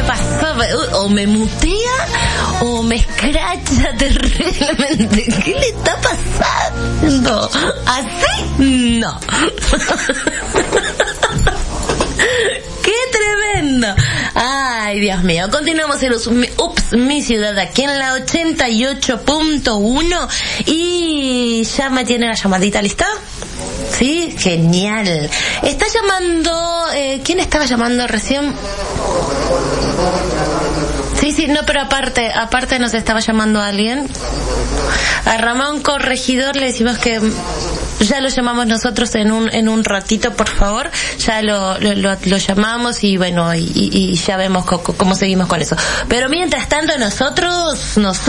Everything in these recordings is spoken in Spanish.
pasaba, o me mutea o me escracha terriblemente. ¿Qué le está pasando? ¿Así? No. ¡Qué tremendo! Ay, Dios mío. Continuamos en los mi ciudad, aquí en la 88.1. Y ya me tiene la llamadita lista. Sí, genial. Está llamando... ¿quién estaba llamando recién? Sí, no, pero aparte nos estaba llamando alguien. A Ramón Corregidor le decimos que ya lo llamamos nosotros en un ratito, por favor. Ya lo llamamos y bueno, y ya vemos cómo seguimos con eso. Pero mientras tanto nosotros nos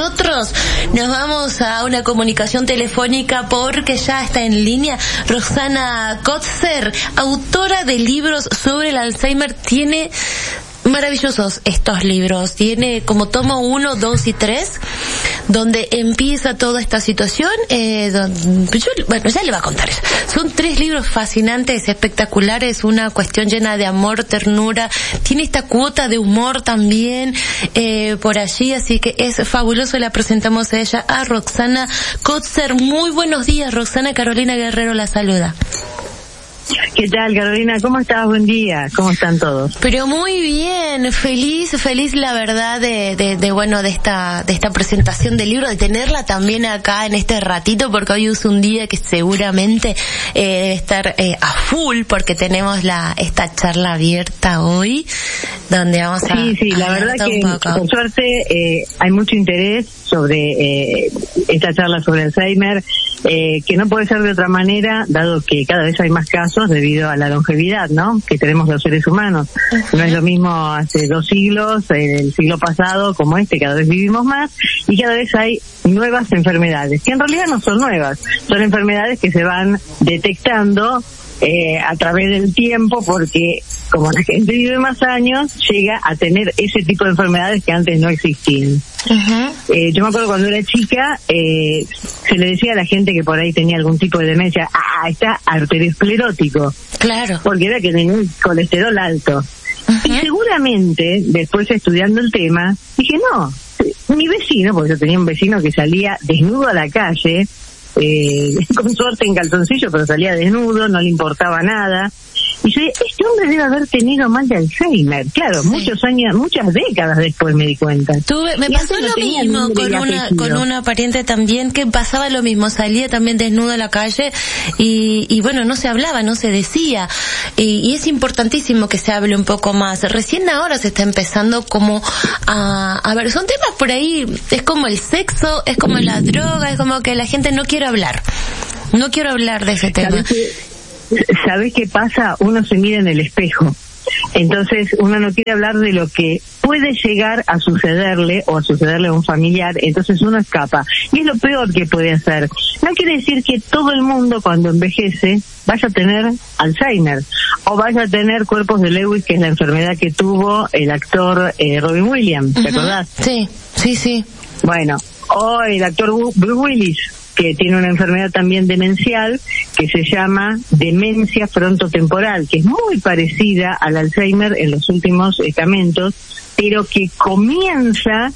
vamos a una comunicación telefónica porque ya está en línea Roxana Kotzer, autora de libros sobre el Alzheimer. Tiene maravillosos estos libros, tiene como tomo 1, 2 y 3, donde empieza toda esta situación, ya le va a contar. Son 3 libros fascinantes, espectaculares, una cuestión llena de amor, ternura, tiene esta cuota de humor también, por allí, así que es fabuloso. La presentamos a ella, a Roxana Kotzer. Muy buenos días, Roxana. Carolina Guerrero la saluda. ¿Qué tal, Carolina? ¿Cómo estás? Buen día. ¿Cómo están todos? Pero muy bien, feliz la verdad de esta presentación del libro, de tenerla también acá en este ratito, porque hoy es un día que seguramente debe estar a full, porque tenemos esta charla abierta hoy, donde vamos a... Sí, la verdad que por suerte hay mucho interés sobre esta charla sobre Alzheimer, que no puede ser de otra manera, dado que cada vez hay más casos debido a la longevidad, ¿no?, que tenemos los seres humanos. No es lo mismo hace 2 siglos, el siglo pasado, como cada vez vivimos más y cada vez hay nuevas enfermedades, que en realidad no son nuevas, son enfermedades que se van detectando a través del tiempo, porque como la gente vive más años, llega a tener ese tipo de enfermedades que antes no existían. Uh-huh. Yo me acuerdo cuando era chica, se le decía a la gente que por ahí tenía algún tipo de demencia, está arteriosclerótico. Claro. Porque era que tenía el colesterol alto. Uh-huh. Y seguramente, después estudiando el tema, dije, no, mi vecino, porque yo tenía un vecino que salía desnudo a la calle, con suerte en calzoncillo, pero salía desnudo, no le importaba nada. Y yo, este hombre debe haber tenido mal de Alzheimer. Claro, sí. Muchos años, muchas décadas después me di cuenta. Me pasó lo mismo con una pariente también, que pasaba lo mismo, salía también desnudo a la calle y bueno, no se hablaba, no se decía. Y es importantísimo que se hable un poco más. Recién ahora se está empezando como a ver, son temas por ahí, es como el sexo, es como la droga, es como que la gente no quiere hablar. No quiero hablar de ese tema. ¿Sabés qué pasa? Uno se mira en el espejo. Entonces uno no quiere hablar de lo que puede llegar a sucederle o a sucederle a un familiar, entonces uno escapa. Y es lo peor que puede hacer. No quiere decir que todo el mundo cuando envejece vaya a tener Alzheimer o vaya a tener cuerpos de Lewis, que es la enfermedad que tuvo el actor Robin Williams, ¿te acordás? Sí. Bueno, o el actor Bruce Willis, que tiene una enfermedad también demencial que se llama demencia frontotemporal, que es muy parecida al Alzheimer en los últimos estamentos, pero que comienza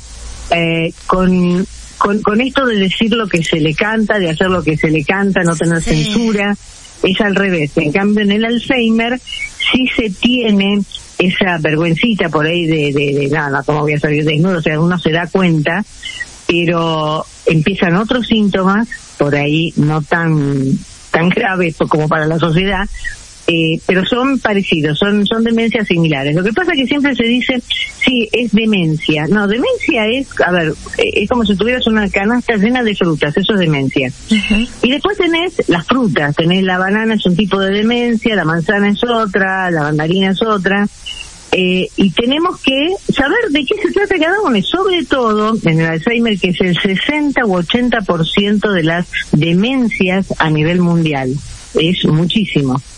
con esto de decir lo que se le canta, de hacer lo que se le canta, no tener censura. Es al revés. En cambio, en el Alzheimer sí se tiene esa vergüencita por ahí de nada, ¿cómo voy a salir desnudo? O sea, uno se da cuenta, pero empiezan otros síntomas, por ahí no tan graves como para la sociedad, pero son parecidos, son demencias similares. Lo que pasa es que siempre se dice, sí, es demencia. No, demencia es como si tuvieras una canasta llena de frutas, eso es demencia. Uh-huh. Y después tenés las frutas, tenés la banana, es un tipo de demencia, la manzana es otra, la mandarina es otra. Y tenemos que saber de qué se trata cada uno, y sobre todo en el Alzheimer, que es el 60 u 80% de las demencias a nivel mundial. Es muchísimo.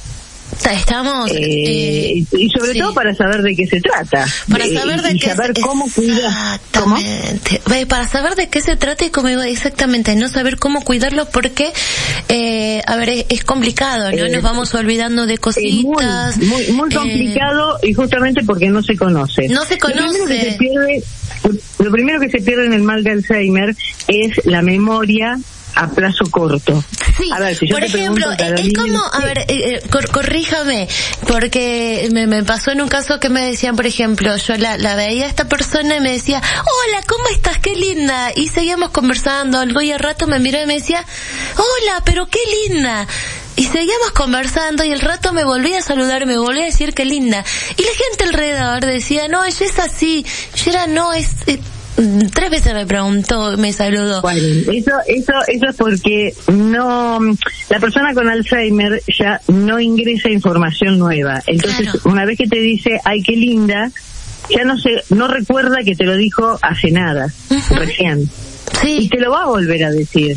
Estamos y sobre todo para saber de qué se trata, para saber de qué saber cómo cuidar. Exactamente. Para saber de qué se trata y cómo exactamente, no saber cómo cuidarlo porque es complicado, ¿no? Nos vamos olvidando de cositas. Muy complicado y justamente porque no se conoce. No se conoce. Lo primero que se pierde en el mal de Alzheimer es la memoria a plazo corto. Sí, a ver, si yo por ejemplo, es como, a ver, corríjame, porque me pasó en un caso que me decían, por ejemplo, yo la veía a esta persona y me decía, hola, ¿cómo estás? Qué linda. Y seguíamos conversando algo y al rato me miró y me decía, hola, pero qué linda. Y seguíamos conversando y al rato me volvía a saludar, me volvía a decir qué linda. Y la gente alrededor decía, no, ella es así. Yo era, no, es 3 veces me preguntó, me saludó. Bueno, eso es porque la persona con Alzheimer ya no ingresa información nueva. Entonces, claro, una vez que te dice, ay, qué linda, ya no recuerda que te lo dijo hace nada, recién. Sí. Y te lo va a volver a decir.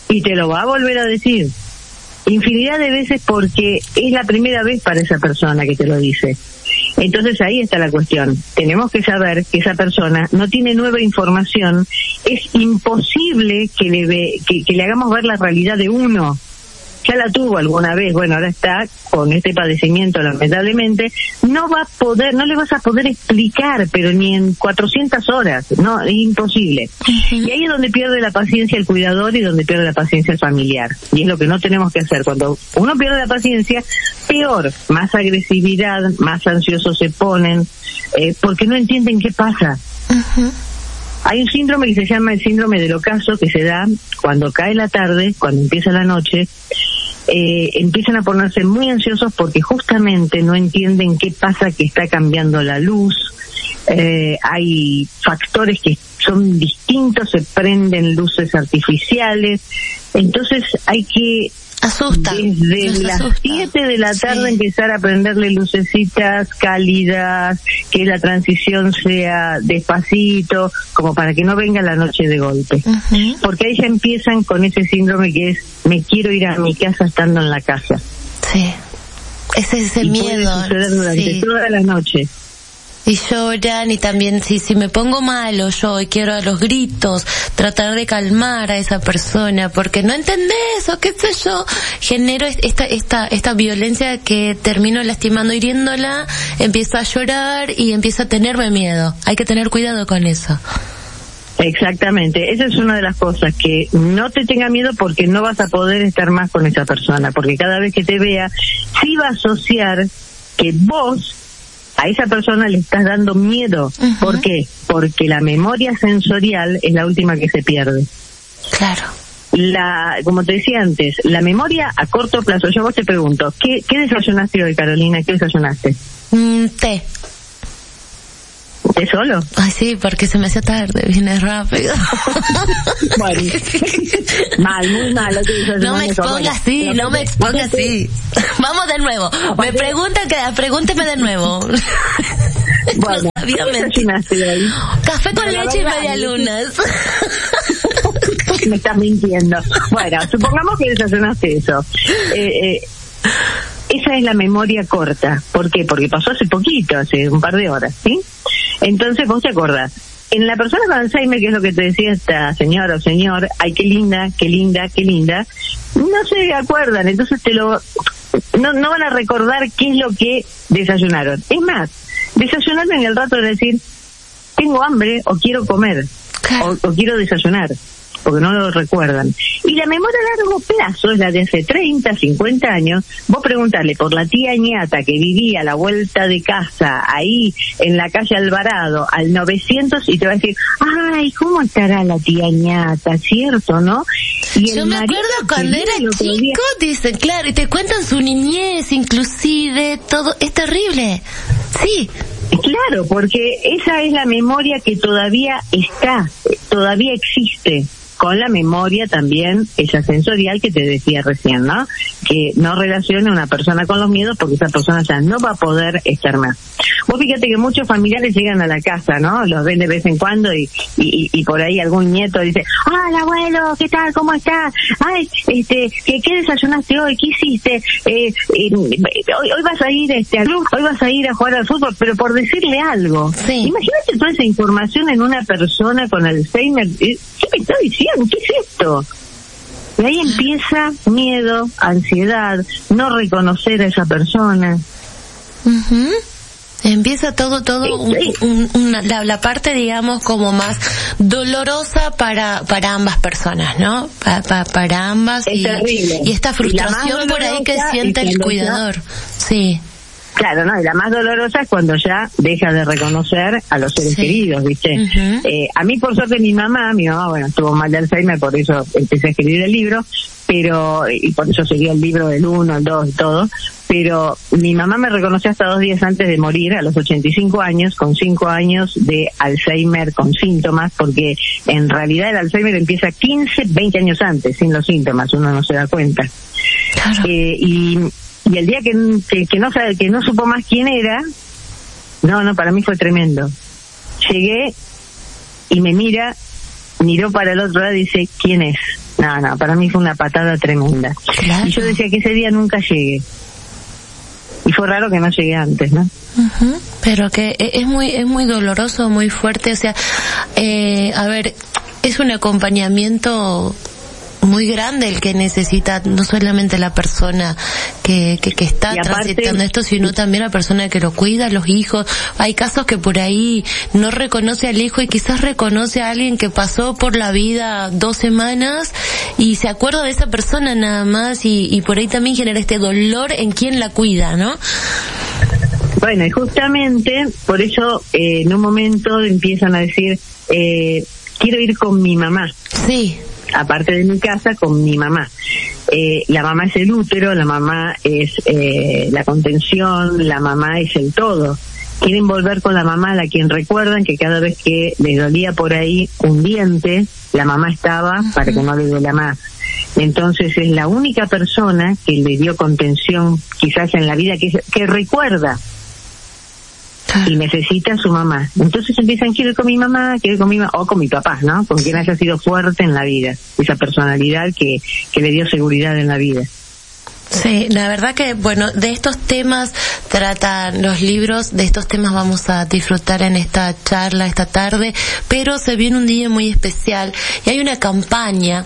Infinidad de veces porque es la primera vez para esa persona que te lo dice. Entonces ahí está la cuestión. Tenemos que saber que esa persona no tiene nueva información. Es imposible que le hagamos ver la realidad de uno. Ya la tuvo alguna vez, bueno, ahora está con este padecimiento, lamentablemente, no le vas a poder explicar, pero ni en 400 horas, no, es imposible. Y ahí es donde pierde la paciencia el cuidador y donde pierde la paciencia el familiar. Y es lo que no tenemos que hacer. Cuando uno pierde la paciencia, peor, más agresividad, más ansiosos se ponen, porque no entienden qué pasa. Hay un síndrome que se llama el síndrome del ocaso, que se da cuando cae la tarde, cuando empieza la noche, empiezan a ponerse muy ansiosos porque justamente no entienden qué pasa, que está cambiando la luz, hay factores que son distintos, se prenden luces artificiales, entonces hay que desde las 7 de la tarde empezar a prenderle lucecitas cálidas, que la transición sea despacito, como para que no venga la noche de golpe. Porque ahí ya empiezan con ese síndrome que es, me quiero ir a mi casa estando en la casa. Sí, ese es el miedo. Puede suceder durante toda la noche. Y lloran, y también si me pongo malo yo y quiero a los gritos tratar de calmar a esa persona porque no entendés o qué sé yo, genero esta violencia que termino lastimando, hiriéndola, empiezo a llorar y empiezo a tenerme miedo. Hay que tener cuidado con eso. Exactamente, esa es una de las cosas, que no te tenga miedo porque no vas a poder estar más con esa persona, porque cada vez que te vea sí va a asociar que vos a esa persona le estás dando miedo. ¿Por qué? Porque la memoria sensorial es la última que se pierde. Claro. Como te decía antes, la memoria a corto plazo. Yo vos te pregunto, ¿qué desayunaste hoy, Carolina? ¿Qué desayunaste? Té. ¿Té solo? Ay, sí, porque se me hacía tarde, viene rápido. Bueno, muy mal. No me exponga así, Vamos de nuevo. Me preguntan pregúnteme de nuevo. Bueno, ¿qué desayunaste hoy? Café con leche y medialunas. Me estás mintiendo. Bueno, supongamos que desayunaste eso. Esa es la memoria corta. ¿Por qué? Porque pasó hace poquito, hace un par de horas, ¿sí? Entonces vos te acordás. En la persona con Alzheimer, que es lo que te decía esta señora o señor, ay, qué linda, no se acuerdan, entonces no van a recordar qué es lo que desayunaron. Es más, desayunaron en el rato de decir, tengo hambre o quiero comer, o quiero desayunar, porque no lo recuerdan. Y la memoria a largo plazo es la de hace 30, 50 años. Vos preguntarle por la tía ñata que vivía a la vuelta de casa, ahí en la calle Alvarado, al 900, y te va a decir, ay, ¿cómo estará la tía ñata? ¿Cierto, no? Y yo me acuerdo cuando era chico, dicen, claro, y te cuentan su niñez, inclusive, todo, es terrible. Sí. Claro, porque esa es la memoria que todavía existe. Con la memoria también, esa sensorial que te decía recién, ¿no? que no relacione a una persona con los miedos, porque esa persona ya no va a poder estar más. Vos fíjate que muchos familiares llegan a la casa, ¿no? Los ven de vez en cuando y por ahí algún nieto dice, hola abuelo, ¿qué tal? ¿Cómo estás? Ay, ¿qué desayunaste hoy? ¿Qué hiciste? Hoy vas a ir al club, hoy vas a ir a jugar al fútbol, pero por decirle algo. Sí. Imagínate toda esa información en una persona con Alzheimer. ¿Qué me está diciendo? ¿Qué es esto? Y ahí empieza miedo, ansiedad, no reconocer a esa persona. Uh-huh. Empieza todo la parte, digamos, como más dolorosa para ambas personas, ¿no? Para ambas, y esta frustración por ahí que siente el cuidador. Sí. Claro, ¿no? Y la más dolorosa es cuando ya deja de reconocer a los seres queridos, ¿viste? Uh-huh. A mí, por suerte, mi mamá, bueno, estuvo mal de Alzheimer, por eso empecé a escribir el libro, y por eso seguí el libro del 1, el 2 y todo, pero mi mamá me reconoció hasta 2 días antes de morir, a los 85 años, con 5 años de Alzheimer con síntomas, porque en realidad el Alzheimer empieza 15, 20 años antes, sin los síntomas, uno no se da cuenta. Claro. Y el día que no supo más quién era, no, para mí fue tremendo. Llegué y me miró para el otro lado y dice, ¿quién es? No, para mí fue una patada tremenda. Claro. Y yo decía que ese día nunca llegué. Y fue raro que no llegué antes, ¿no? Uh-huh. Pero que es muy doloroso, muy fuerte, o sea, a ver, es un acompañamiento muy grande el que necesita no solamente la persona que está transitando esto, sino también la persona que lo cuida, los hijos. Hay casos que por ahí no reconoce al hijo y quizás reconoce a alguien que pasó por la vida 2 semanas y se acuerda de esa persona nada más, y por ahí también genera este dolor en quien la cuida, ¿no? Bueno, y justamente por eso en un momento empiezan a decir, quiero ir con mi mamá. Sí. Aparte de mi casa, con mi mamá. La mamá es el útero, la mamá es la contención, la mamá es el todo. Quieren volver con la mamá, a la quien recuerdan que cada vez que les dolía por ahí un diente, la mamá estaba para que no le duela más. Entonces es la única persona que le dio contención quizás en la vida que recuerda y necesita a su mamá. Entonces empiezan, quiero ir con mi mamá, o con mi papá, ¿no? Con quien haya sido fuerte en la vida, esa personalidad que le dio seguridad en la vida. Sí, la verdad que, bueno, de estos temas tratan los libros, de estos temas vamos a disfrutar en esta charla esta tarde, pero se viene un día muy especial y hay una campaña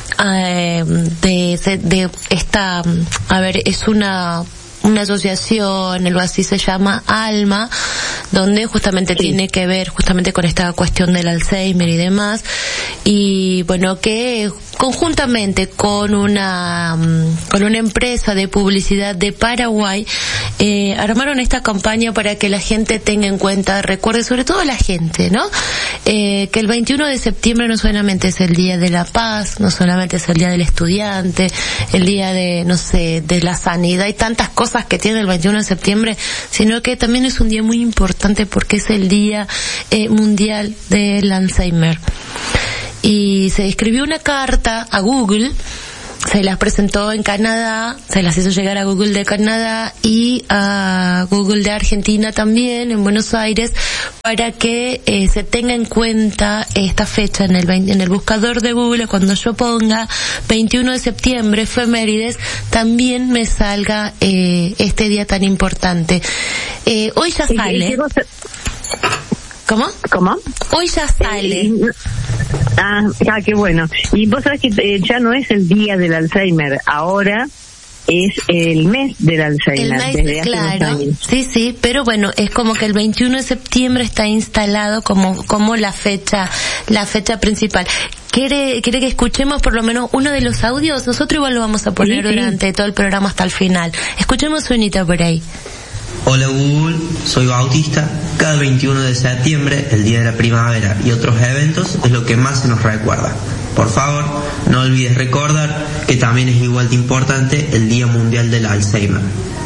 de esta, es una asociación, algo así se llama, Alma, donde justamente tiene que ver justamente con esta cuestión del Alzheimer y demás, y bueno, que conjuntamente con una empresa de publicidad de Paraguay armaron esta campaña para que la gente tenga en cuenta, recuerde, sobre todo la gente, ¿no? Que el 21 de septiembre no solamente es el Día de la Paz, no solamente es el Día del Estudiante, el Día de, no sé, de la Sanidad y tantas cosas que tiene el 21 de septiembre, sino que también es un día muy importante porque es el Día Mundial del Alzheimer. Y se escribió una carta a Google, se las presentó en Canadá, se las hizo llegar a Google de Canadá y a Google de Argentina también, en Buenos Aires, para que se tenga en cuenta esta fecha en el buscador de Google. Cuando yo ponga 21 de septiembre, efemérides, también me salga este día tan importante. Hoy ya sale. ¿Cómo? Hoy ya sale. Qué bueno. Y vos sabés que ya no es el día del Alzheimer, ahora es el mes del Alzheimer. El mes, claro. Sí, pero bueno, es como que el 21 de septiembre está instalado como la fecha principal. ¿Quiere que escuchemos por lo menos uno de los audios? Nosotros igual lo vamos a poner durante todo el programa hasta el final. Escuchemos unita por ahí. Hola Google, soy Bautista. Cada 21 de septiembre, el día de la primavera y otros eventos, es lo que más se nos recuerda. Por favor, no olvides recordar que también es igual de importante el Día Mundial del Alzheimer.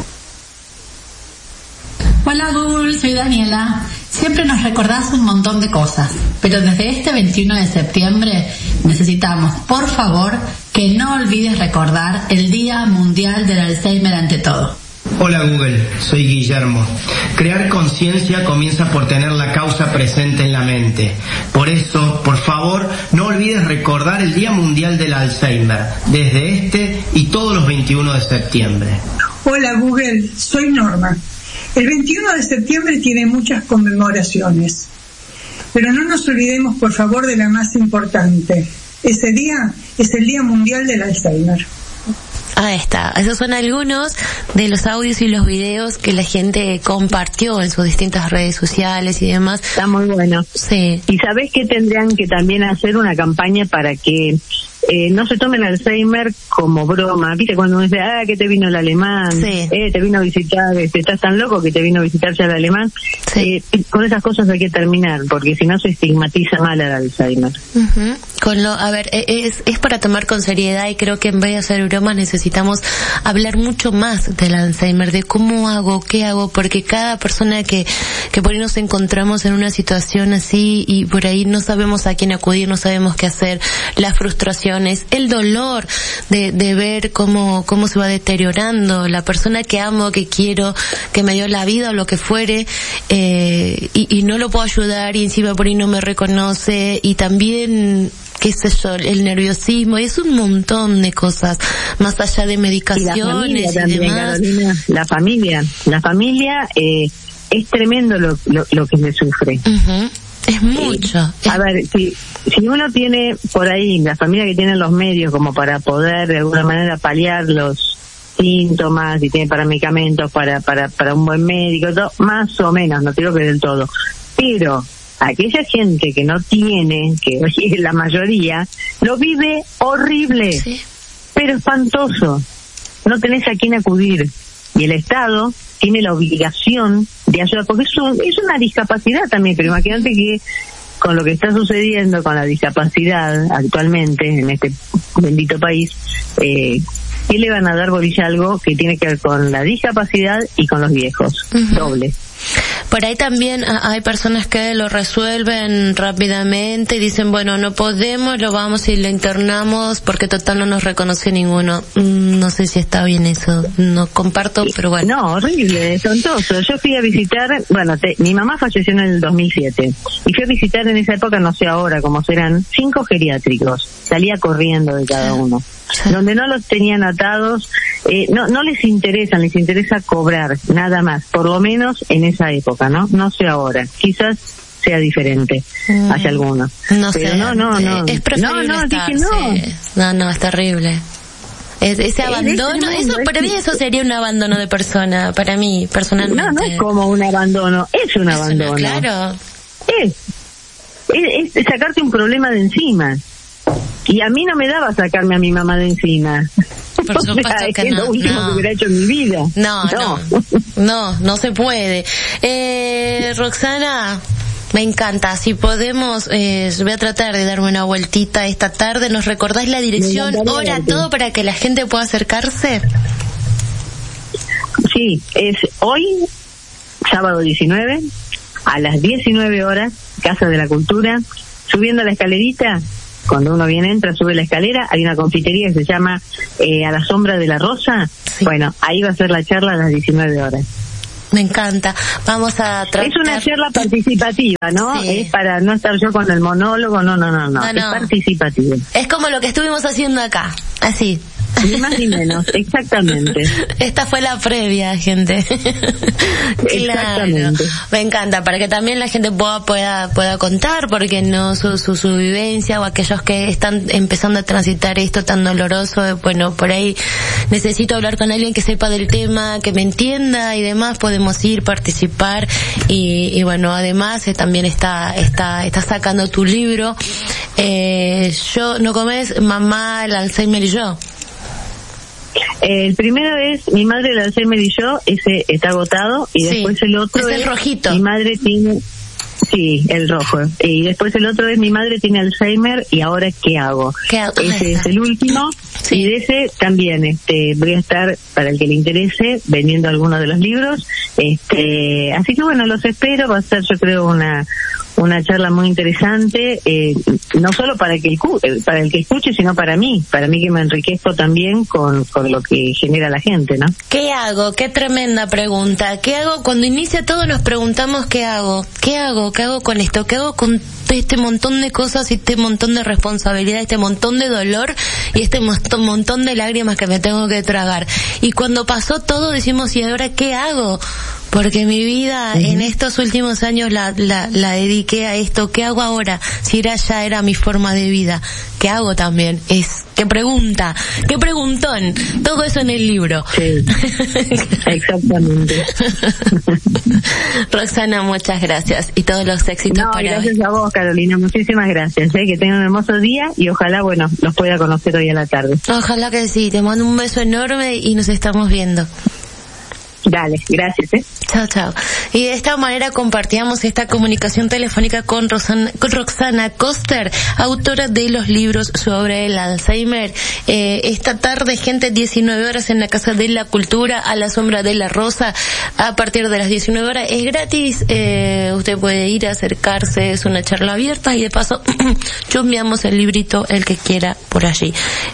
Hola Google, soy Daniela. Siempre nos recordás un montón de cosas, pero desde este 21 de septiembre necesitamos, por favor, que no olvides recordar el Día Mundial del Alzheimer ante todo. Hola Google, soy Guillermo. Crear conciencia comienza por tener la causa presente en la mente. Por eso, por favor, no olvides recordar el Día Mundial del Alzheimer, desde este y todos los 21 de septiembre. Hola Google, soy Norma. El 21 de septiembre tiene muchas conmemoraciones, pero no nos olvidemos por favor de la más importante. Ese día es el Día Mundial del Alzheimer. Ahí está, esos son algunos de los audios y los videos que la gente compartió en sus distintas redes sociales y demás. Está muy bueno. Sí. ¿Y sabés que tendrían que también hacer una campaña para que no se tomen Alzheimer como broma? ¿Viste cuando uno dice, que te vino el alemán? Sí. Te vino a visitar, estás tan loco que te vino a visitar ya el alemán. Sí. Con esas cosas hay que terminar, porque si no se estigmatiza mal al Alzheimer. Uh-huh. Es para tomar con seriedad, y creo que en vez de hacer bromas necesitamos hablar mucho más del Alzheimer, de cómo hago, qué hago, porque cada persona que por ahí nos encontramos en una situación así y por ahí no sabemos a quién acudir, no sabemos qué hacer, las frustraciones, el dolor de ver cómo se va deteriorando la persona que amo, que quiero, que me dio la vida o lo que fuere, y no lo puedo ayudar, y encima por ahí no me reconoce, y también qué sé yo, el nerviosismo, y es un montón de cosas más allá de medicaciones y demás. Carolina, la familia es tremendo lo que se sufre. Uh-huh. Es mucho. A ver, si uno tiene por ahí la familia que tiene los medios como para poder de alguna manera paliar los síntomas, y tiene para medicamentos, para un buen médico, todo, más o menos, no digo que del todo, pero aquella gente que no tiene, que es la mayoría, lo vive horrible, sí, pero espantoso. No tenés a quién acudir, y el Estado tiene la obligación de ayudar, porque es una discapacidad también, pero imagínate que con lo que está sucediendo con la discapacidad actualmente en este bendito país, ¿qué le van a dar bolilla a algo que tiene que ver con la discapacidad y con los viejos? Uh-huh. Doble. Por ahí también hay personas que lo resuelven rápidamente y dicen, bueno, no podemos, lo vamos y lo internamos porque total no nos reconoce ninguno. No sé si está bien eso, no comparto, pero bueno. No, horrible, tontoso. Yo fui a visitar, mi mamá falleció en el 2007 y fui a visitar en esa época, no sé ahora cómo serán, 5 geriátricos. Salía corriendo de cada uno. Sí. Donde no los tenían atados, no les interesa cobrar, nada más, por lo menos en esa época, ¿no? No sé ahora, quizás sea diferente hacia algunos. No pero sé, no. Es preferible no, es terrible. Ese abandono, eso para mí eso sería un abandono de persona, para mí, personalmente. No es como un abandono, es un abandono. Claro. Es sacarte un problema de encima. Y a mí no me daba sacarme a mi mamá de encima. Por supuesto que es lo último que hubiera hecho en mi vida. No se puede. Roxana, me encanta. Si podemos, voy a tratar de darme una vueltita esta tarde. ¿Nos recordás la dirección, hora, todo para que la gente pueda acercarse? Sí, es hoy, sábado 19, a las 19 horas, Casa de la Cultura, subiendo la escalerita. Cuando uno entra, sube la escalera, hay una confitería que se llama A la Sombra de la Rosa. Sí. Bueno, ahí va a ser la charla a las 19 horas. Me encanta. Vamos a tratar... Es una charla participativa, ¿no? Sí. Es para no estar yo con el monólogo, no. Es participativo. Es como lo que estuvimos haciendo acá, así. Ni más ni menos, exactamente. Esta fue la previa, gente. Claro, me encanta, para que también la gente pueda contar, porque no su vivencia, o aquellos que están empezando a transitar esto tan doloroso, bueno, por ahí necesito hablar con alguien que sepa del tema, que me entienda y demás, podemos ir, participar, y bueno, además también está sacando tu libro, Yo no comes, mamá, el Alzheimer y yo. El primero es Mi madre, el Alzheimer y yo, ese está agotado, y después el otro es el rojito. Mi madre tiene, sí, el rojo, y después el otro es Mi madre tiene Alzheimer y ahora ¿qué hago? Ese es el último, y de ese también voy a estar, para el que le interese, vendiendo algunos de los libros, así que bueno, los espero, va a ser yo creo una charla muy interesante, no solo para el que escuche, sino para mí que me enriquezco también con lo que genera la gente, ¿no? ¿Qué hago? Qué tremenda pregunta. ¿Qué hago? Cuando inicia todo nos preguntamos ¿qué hago? ¿Qué hago? ¿Qué hago con esto? ¿Qué hago con este montón de cosas y este montón de responsabilidad, este montón de dolor y este montón de lágrimas que me tengo que tragar? Y cuando pasó todo decimos, ¿y ahora qué hago? Porque mi vida en estos últimos años la dediqué a esto. ¿Qué hago ahora? Si ya era mi forma de vida. ¿Qué hago también? ¿Qué pregunta? ¿Qué preguntón? Todo eso en el libro. Sí, exactamente. Roxana, muchas gracias y todos los éxitos para gracias a vos, Carolina. Muchísimas gracias. Que tengan un hermoso día y ojalá, los pueda conocer hoy a la tarde. Ojalá que sí. Te mando un beso enorme y nos estamos viendo. Dale, gracias. Chao, chao. Y de esta manera compartíamos esta comunicación telefónica con Roxana Koster, autora de los libros sobre el Alzheimer. Esta tarde, gente, 19 horas en la Casa de la Cultura, a la sombra de la rosa, a partir de las 19 horas. Es gratis, usted puede ir a acercarse, es una charla abierta y de paso chusmeamos el librito, el que quiera, por allí.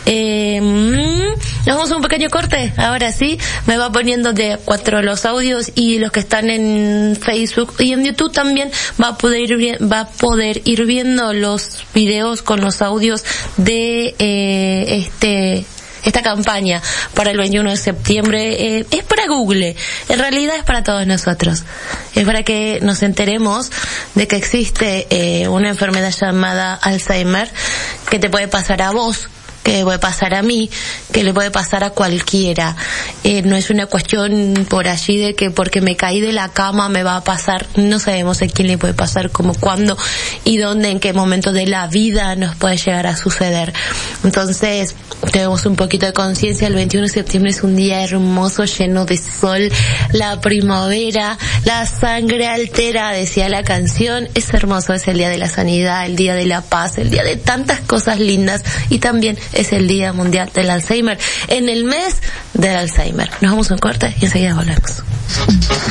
Nos vamos a un pequeño corte, ahora sí, me va poniendo de 4 los audios y los que están en Facebook y en YouTube también va a poder ir viendo los videos con los audios de esta campaña para el 21 de septiembre. Es para Google, en realidad es para todos nosotros, es para que nos enteremos de que existe una enfermedad llamada Alzheimer que te puede pasar a vos, que le puede pasar a mí, que le puede pasar a cualquiera. No es una cuestión por allí de que porque me caí de la cama me va a pasar. No sabemos a quién le puede pasar, cómo, cuándo y dónde, en qué momento de la vida nos puede llegar a suceder. Entonces, tenemos un poquito de conciencia. El 21 de septiembre es un día hermoso, lleno de sol, la primavera, la sangre altera, decía la canción. Es hermoso, es el día de la sanidad, el día de la paz, el día de tantas cosas lindas y también es el Día Mundial del Alzheimer, en el mes del Alzheimer. Nos vamos a un corte y enseguida volvemos.